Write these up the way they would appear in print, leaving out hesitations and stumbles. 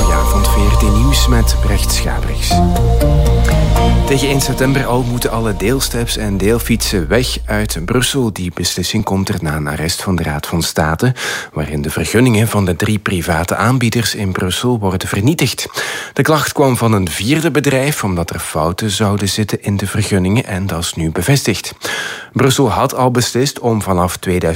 Goedenavond, VRT Nieuws met Brecht Schabriks. Tegen 1 september al moeten alle deelsteps en deelfietsen weg uit Brussel. Die beslissing komt er na een arrest van de Raad van State, waarin de vergunningen van de 3 private aanbieders in Brussel worden vernietigd. De klacht kwam van een 4e bedrijf, omdat er fouten zouden zitten in de vergunningen, en dat is nu bevestigd. Brussel had al beslist om vanaf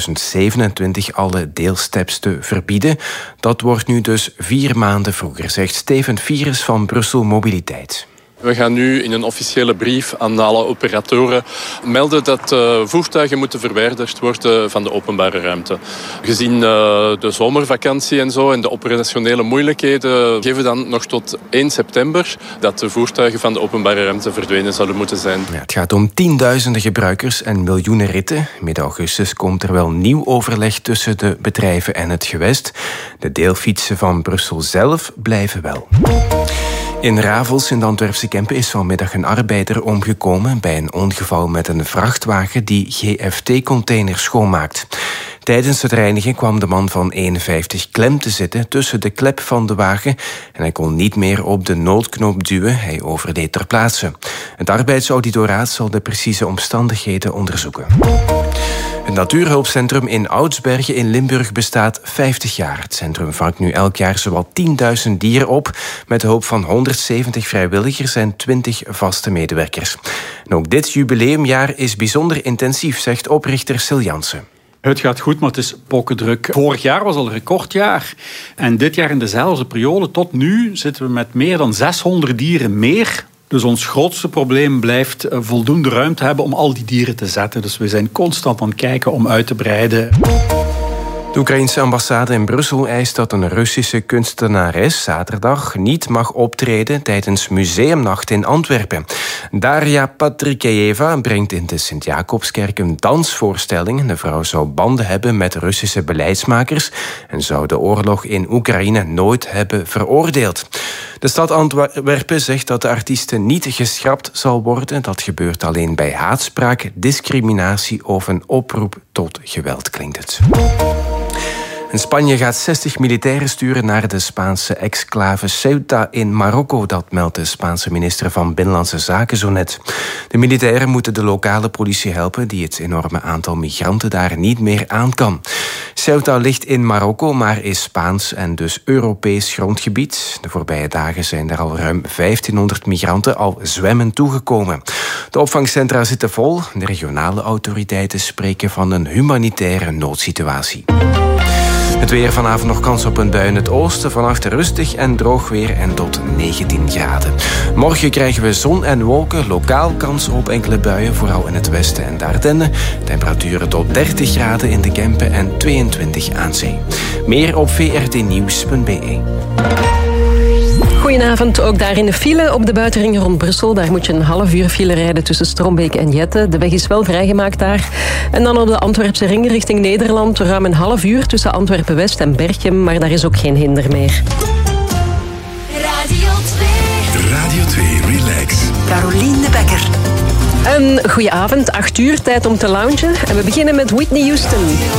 2027 alle deelsteps te verbieden. Dat wordt nu dus 4 maanden vroeger, zegt Steven Vieres van Brussel Mobiliteit. We gaan nu in een officiële brief aan alle operatoren melden dat voertuigen moeten verwijderd worden van de openbare ruimte. Gezien de zomervakantie en zo en de operationele moeilijkheden geven we dan nog tot 1 september dat de voertuigen van de openbare ruimte verdwenen zouden moeten zijn. Ja, het gaat om tienduizenden gebruikers en miljoenen ritten. Midden augustus komt er wel nieuw overleg tussen de bedrijven en het gewest. De deelfietsen van Brussel zelf blijven wel. In Ravels in de Antwerpse Kempen is vanmiddag een arbeider omgekomen bij een ongeval met een vrachtwagen die GFT-containers schoonmaakt. Tijdens het reinigen kwam de man van 51 klem te zitten tussen de klep van de wagen en hij kon niet meer op de noodknop duwen. Hij overleed ter plaatse. Het arbeidsauditoraat zal de precieze omstandigheden onderzoeken. Het natuurhulpcentrum in Oudsbergen in Limburg bestaat 50 jaar. Het centrum vangt nu elk jaar zowat 10.000 dieren op, met de hulp van 170 vrijwilligers en 20 vaste medewerkers. En ook dit jubileumjaar is bijzonder intensief, zegt oprichter Sil Jansen. Het gaat goed, maar het is pokkendruk. Vorig jaar was al een recordjaar. En dit jaar in dezelfde periode tot nu zitten we met meer dan 600 dieren meer. Dus ons grootste probleem blijft voldoende ruimte hebben om al die dieren te zetten. Dus we zijn constant aan het kijken om uit te breiden. De Oekraïense ambassade in Brussel eist dat een Russische kunstenares zaterdag niet mag optreden tijdens Museumnacht in Antwerpen. Daria Patrikeyeva brengt in de Sint-Jacobskerk een dansvoorstelling. De vrouw zou banden hebben met Russische beleidsmakers en zou de oorlog in Oekraïne nooit hebben veroordeeld. De stad Antwerpen zegt dat de artieste niet geschrapt zal worden. Dat gebeurt alleen bij haatspraak, discriminatie of een oproep tot geweld, klinkt het. En Spanje gaat 60 militairen sturen naar de Spaanse exclave Ceuta in Marokko. Dat meldt de Spaanse minister van Binnenlandse Zaken zo net. De militairen moeten de lokale politie helpen die het enorme aantal migranten daar niet meer aan kan. Ceuta ligt in Marokko, maar is Spaans en dus Europees grondgebied. De voorbije dagen zijn er al ruim 1500 migranten al zwemmend toegekomen. De opvangcentra zitten vol. De regionale autoriteiten spreken van een humanitaire noodsituatie. Het weer: vanavond nog kans op een bui in het oosten. Vannacht rustig en droog weer en tot 19 graden. Morgen krijgen we zon en wolken. Lokaal kans op enkele buien, vooral in het westen en de Ardennen. Temperaturen tot 30 graden in de Kempen en 22 aan zee. Meer op vrtnieuws.be. Goedenavond, ook daar in de file op de buitenring rond Brussel. Daar moet je een half uur file rijden tussen Strombeek en Jette. De weg is wel vrijgemaakt daar. En dan op de Antwerpse ring richting Nederland. Ruim een half uur tussen Antwerpen-West en Berchem. Maar daar is ook geen hinder meer. Radio 2. Radio 2 Relax. Carolien de Bekker. Een goeie avond, 8 uur, tijd om te loungen. En we beginnen met Whitney Houston.